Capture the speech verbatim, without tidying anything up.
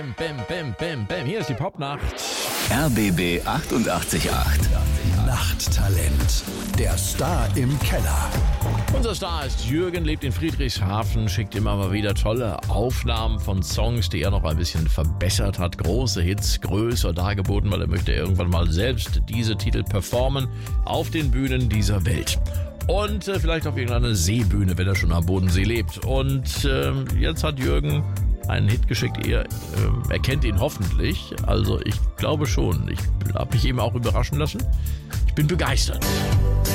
Bam, bam, bam, bam, bam. Hier ist die Popnacht. R B B achtundachtzig Komma acht. Nachttalent. Der Star im Keller. Unser Star ist Jürgen, lebt in Friedrichshafen, schickt immer mal wieder tolle Aufnahmen von Songs, die er noch ein bisschen verbessert hat. Große Hits, größer dargeboten, weil er möchte irgendwann mal selbst diese Titel performen auf den Bühnen dieser Welt. Und äh, vielleicht auf irgendeiner Seebühne, wenn er schon am Bodensee lebt. Und äh, jetzt hat Jürgen einen Hit geschickt. Ihr äh, erkennt ihn hoffentlich. Also ich glaube schon. Ich habe mich eben auch überraschen lassen. Ich bin begeistert.